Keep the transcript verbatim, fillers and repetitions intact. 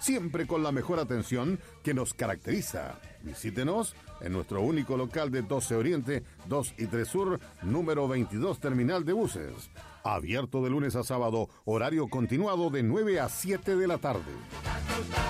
siempre con la mejor atención que nos caracteriza. Visítenos en nuestro único local de doce Oriente, dos y tres Sur, número veintidós, Terminal de Buses. Abierto de lunes a sábado, horario continuado de nueve a siete de la tarde.